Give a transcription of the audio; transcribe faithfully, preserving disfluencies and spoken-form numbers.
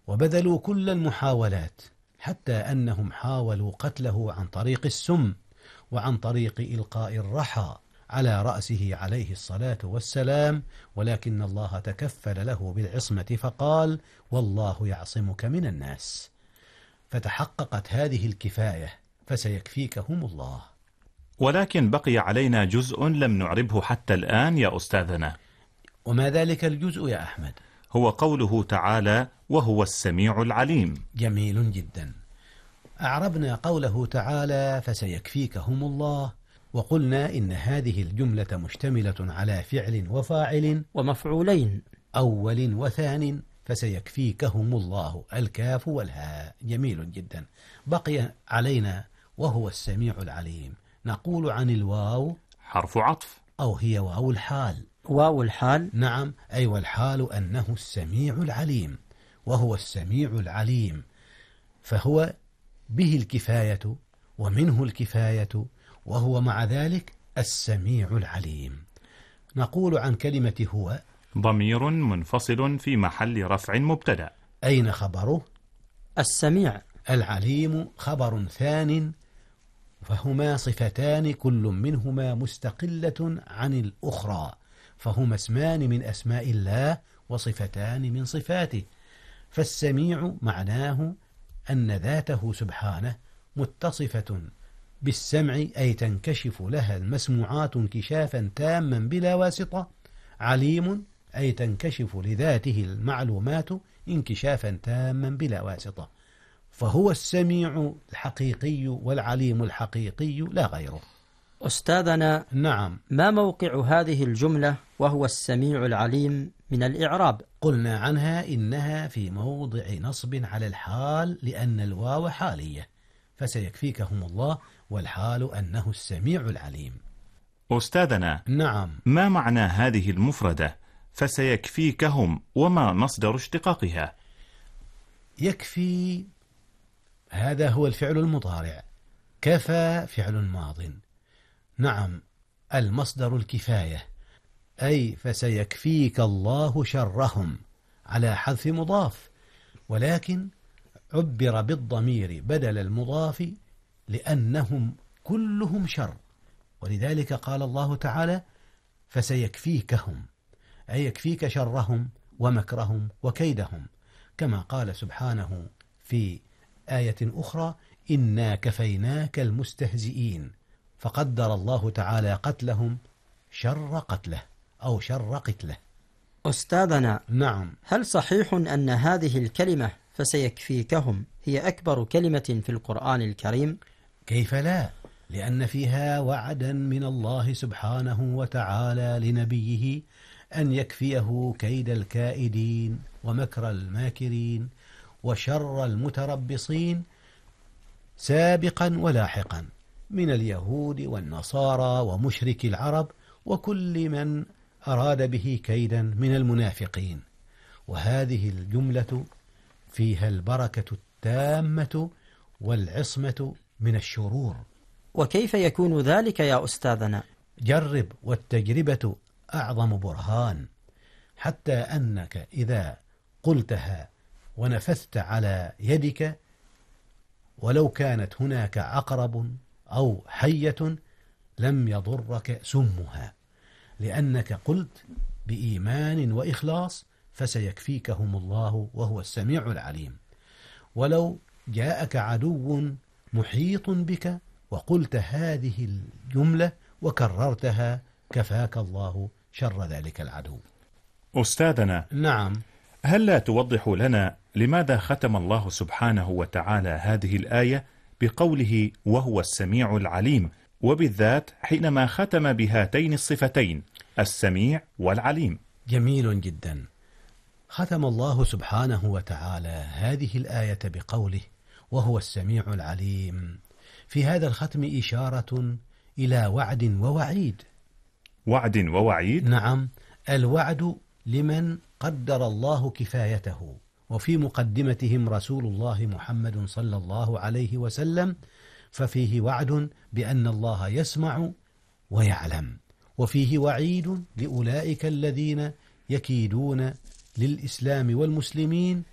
وبذلوا كل المحاولات، حتى أنهم حاولوا قتله عن طريق السم وعن طريق إلقاء الرحى على رأسه عليه الصلاة والسلام، ولكن الله تكفل له بالعصمة فقال: والله يعصمك من الناس. فتحققت هذه الكفاية، فسيكفيكهم الله. ولكن بقي علينا جزء لم نعربه حتى الآن يا أستاذنا. وما ذلك الجزء يا أحمد؟ هو قوله تعالى: وهو السميع العليم. جميل جدا. أعربنا قوله تعالى: فسيكفيكهم الله، وقلنا إن هذه الجملة مشتملة على فعل وفاعل ومفعولين، أول وثان، فسيكفيكهم الله، الكاف والهاء. جميل جدا. بقي علينا وهو السميع العليم. نقول عن الواو حرف عطف، أو هي واو الحال. واو الحال، نعم، أي والحال أنه السميع العليم، وهو السميع العليم، فهو به الكفاية ومنه الكفاية، وهو مع ذلك السميع العليم. نقول عن كلمة هو ضمير منفصل في محل رفع مبتدأ. أين خبره؟ السميع. العليم خبر ثان، فهما صفتان كل منهما مستقلة عن الأخرى، فهما اسمان من أسماء الله وصفتان من صفاته. فالسميع معناه أن ذاته سبحانه متصفة بالسمع، أي تنكشف لها المسموعات انكشافا تاما بلا واسطة. عليم أي تنكشف لذاته المعلومات انكشافا تاما بلا واسطة. فهو السميع الحقيقي والعليم الحقيقي لا غيره. أستاذنا، نعم، ما موقع هذه الجملة وهو السميع العليم من الإعراب؟ قلنا عنها إنها في موضع نصب على الحال، لأن الواو حالية، فسيكفيكهم الله، والحال أنه السميع العليم. أستاذنا، نعم، ما معنى هذه المفردة فسيكفيكهم، وما مصدر اشتقاقها؟ يكفي هذا هو الفعل المضارع، كفى فعل ماض. نعم، المصدر الكفاية، أي فسيكفيك الله شرهم، على حذف مضاف، ولكن عبر بالضمير بدل المضاف لأنهم كلهم شر، ولذلك قال الله تعالى: فسيكفيكهم، أي يكفيك شرهم ومكرهم وكيدهم، كما قال سبحانه في آية أخرى: إنا كفيناك المستهزئين، فقدر الله تعالى قتلهم شر قتله أو شر قتله. أستاذنا، نعم، هل صحيح أن هذه الكلمة فسيكفيكهم هي أكبر كلمة في القرآن الكريم؟ كيف لا؟ لأن فيها وعدا من الله سبحانه وتعالى لنبيه أن يكفيه كيد الكائدين ومكر الماكرين وشر المتربصين سابقا ولاحقا من اليهود والنصارى ومشرك العرب وكل من أراد به كيدا من المنافقين. وهذه الجملة فيها البركة التامة والعصمة من الشرور. وكيف يكون ذلك يا أستاذنا؟ جرب، والتجربة أعظم برهان، حتى أنك إذا قلتها ونفثت على يدك ولو كانت هناك عقرب أو حية لم يضرك سمها، لأنك قلت بإيمان وإخلاص: فسيكفيكهم الله وهو السميع العليم. ولو جاءك عدو محيط بك وقلت هذه الجملة وكررتها كفاك الله شر ذلك العدو. أستاذنا، نعم، هل لا توضح لنا لماذا ختم الله سبحانه وتعالى هذه الآية بقوله وهو السميع العليم، وبالذات حينما ختم بهاتين الصفتين السميع والعليم؟ جميل جدا. ختم الله سبحانه وتعالى هذه الآية بقوله وهو السميع العليم. في هذا الختم إشارة إلى وعد ووعيد. وعد ووعيد؟ نعم، الوعد لمن قدر الله كفايته، وفي مقدمتهم رسول الله محمد صلى الله عليه وسلم، ففيه وعد بأن الله يسمع ويعلم، وفيه وعيد لأولئك الذين يكيدون للإسلام والمسلمين